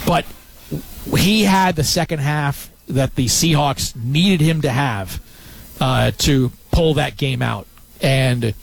But he had the second half that the Seahawks needed him to have to pull that game out. And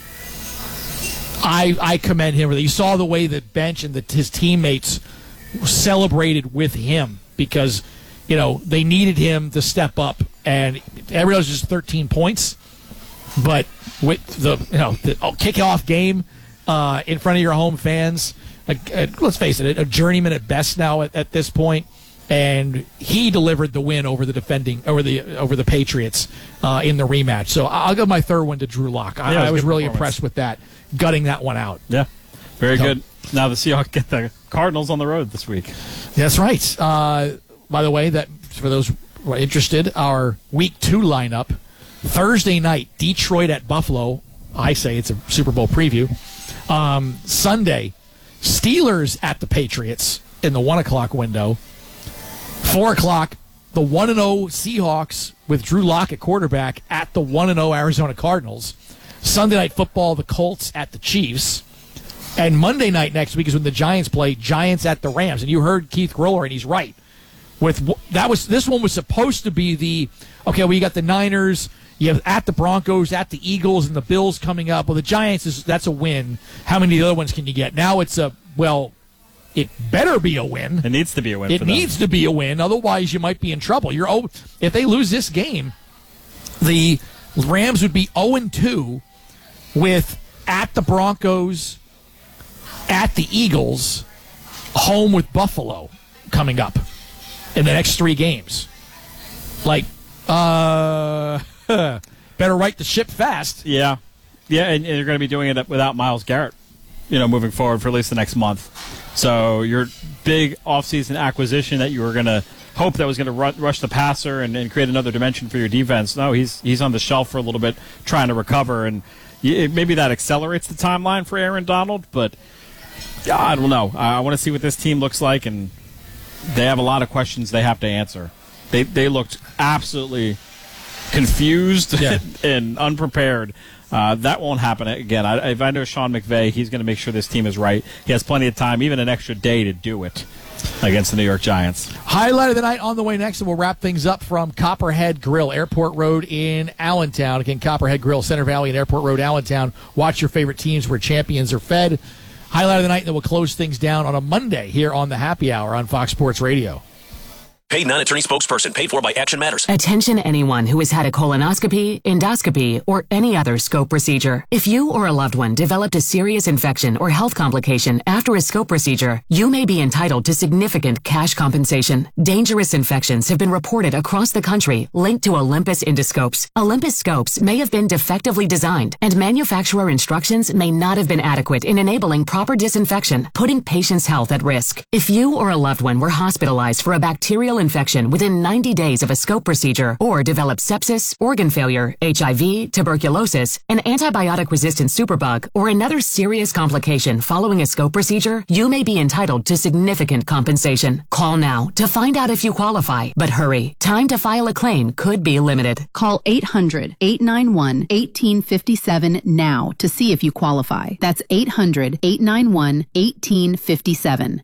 I commend him. You saw the way the bench and his teammates celebrated with him because, they needed him to step up. And everybody was just 13 points. But with the kickoff game in front of your home fans, let's face it, a journeyman at best now at this point. And he delivered the win over the Patriots in the rematch. So I'll give my third one to Drew Lock. I was really impressed with that, gutting that one out. Yeah, very good. Now the Seahawks get the Cardinals on the road this week. That's right. By the way, that for those who are interested, our Week 2 lineup, Thursday night, Detroit at Buffalo. I say it's a Super Bowl preview. Sunday, Steelers at the Patriots in the 1 o'clock window. 4 o'clock, the 1-0 Seahawks with Drew Lock at quarterback at the 1-0 Arizona Cardinals. Sunday Night Football, the Colts at the Chiefs. And Monday night next week is when the Giants play Giants at the Rams. And you heard Keith Groller, and he's right. This one was supposed to be you got the Niners, you have at the Broncos, at the Eagles, and the Bills coming up. Well, the Giants, that's a win. How many of the other ones can you get? Now it's it better be a win. It needs to be a win. It needs to be a win. Otherwise, you might be in trouble. If they lose this game, the Rams would be 0-2 with at the Broncos, at the Eagles, home with Buffalo coming up in the next 3 games. Better right the ship fast. Yeah. Yeah, and you're going to be doing it without Myles Garrett, moving forward for at least the next month. So your big offseason acquisition that you were going to hope that was going to rush the passer and create another dimension for your defense. No, he's on the shelf for a little bit trying to recover, and maybe that accelerates the timeline for Aaron Donald, but I don't know. I want to see what this team looks like, and they have a lot of questions they have to answer. They looked absolutely confused and unprepared. That won't happen again. If I know Sean McVay, he's going to make sure this team is right. He has plenty of time, even an extra day, to do it against the New York Giants. Highlight of the night on the way next, and we'll wrap things up from Copperhead Grill, Airport Road in Allentown. Again, Copperhead Grill, Center Valley and Airport Road, Allentown. Watch your favorite teams where champions are fed. Highlight of the night, and then we'll close things down on a Monday here on the Happy Hour on Fox Sports Radio. Paid non-attorney spokesperson. Paid for by Action Matters. Attention anyone who has had a colonoscopy, endoscopy, or any other scope procedure. If you or a loved one developed a serious infection or health complication after a scope procedure, you may be entitled to significant cash compensation. Dangerous infections have been reported across the country linked to Olympus endoscopes. Olympus scopes may have been defectively designed, and manufacturer instructions may not have been adequate in enabling proper disinfection, putting patients' health at risk. If you or a loved one were hospitalized for a bacterial infection within 90 days of a scope procedure, or developed sepsis, organ failure, HIV, tuberculosis, an antibiotic-resistant superbug, or another serious complication following a scope procedure, you may be entitled to significant compensation. Call now to find out if you qualify. But hurry, time to file a claim could be limited. Call 800-891-1857 now to see if you qualify. That's 800-891-1857.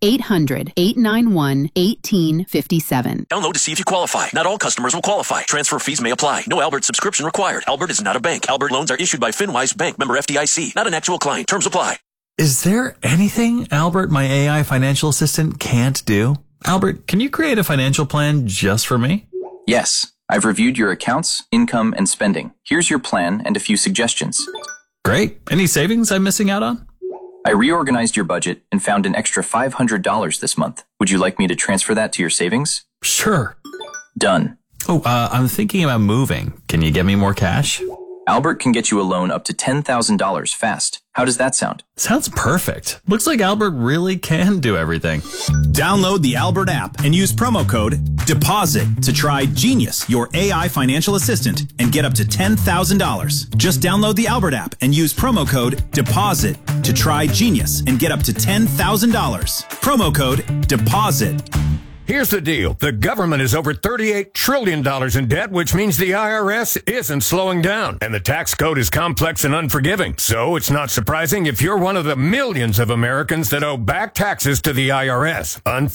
800-891-1857. Download to see if you qualify. Not all customers will qualify. Transfer fees may apply. No Albert subscription required. Albert is not a bank. Albert loans are issued by FinWise Bank, member FDIC. Not an actual client. Terms apply. Is there anything Albert, my AI financial assistant, can't do? Albert, can you create a financial plan just for me? Yes. I've reviewed your accounts, income, and spending. Here's your plan and a few suggestions. Great. Any savings I'm missing out on? I reorganized your budget and found an extra $500 this month. Would you like me to transfer that to your savings? Sure. Done. Oh, I'm thinking about moving. Can you get me more cash? Albert can get you a loan up to $10,000 fast. How does that sound? Sounds perfect. Looks like Albert really can do everything. Download the Albert app and use promo code DEPOSIT to try Genius, your AI financial assistant, and get up to $10,000. Just download the Albert app and use promo code DEPOSIT to try Genius and get up to $10,000. Promo code DEPOSIT. Here's the deal. The government is over $38 trillion in debt, which means the IRS isn't slowing down. And the tax code is complex and unforgiving. So it's not surprising if you're one of the millions of Americans that owe back taxes to the IRS.